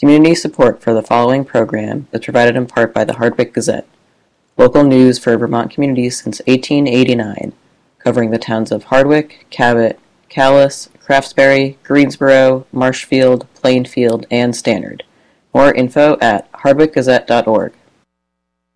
Community support for the following program is provided in part by the Hardwick Gazette, local news for Vermont communities since 1889, covering the towns of Hardwick, Cabot, Calais, Craftsbury, Greensboro, Marshfield, Plainfield, and Stannard. More info at hardwickgazette.org.